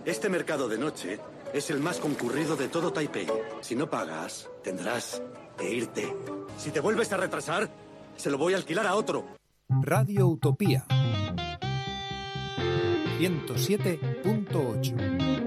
Este mercado de noche es el más concurrido de todo Taipei. Si no pagas, tendrás que irte. Si te vuelves a retrasar, se lo voy a alquilar a otro. Radio Utopía 107.8